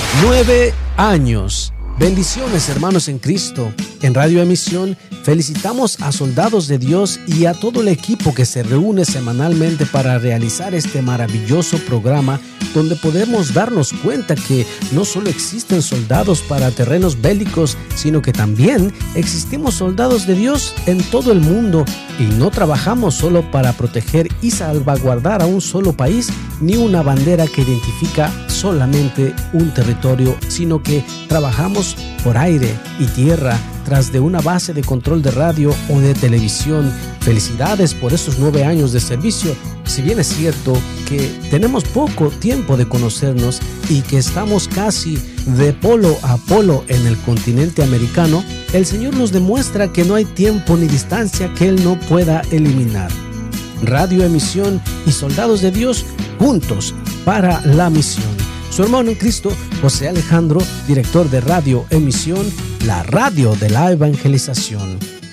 9 años. Bendiciones, hermanos en Cristo. En Radio Emisión felicitamos a Soldados de Dios y a todo el equipo que se reúne semanalmente para realizar este maravilloso programa, donde podemos darnos cuenta que no solo existen soldados para terrenos bélicos, sino que también existimos soldados de Dios en todo el mundo, y no trabajamos solo para proteger y salvaguardar a un solo país, ni una bandera que identifica solamente un territorio, sino que trabajamos por aire y tierra, tras de una base de control de radio o de televisión. Felicidades por estos 9 años de servicio. Si bien es cierto que tenemos poco tiempo de conocernos y que estamos casi de polo a polo en el continente americano, el Señor nos demuestra que no hay tiempo ni distancia que Él no pueda eliminar. Radio Emisión y Soldados de Dios juntos para la misión. Su hermano en Cristo, José Alejandro, director de Radio Emisión, la radio de la evangelización.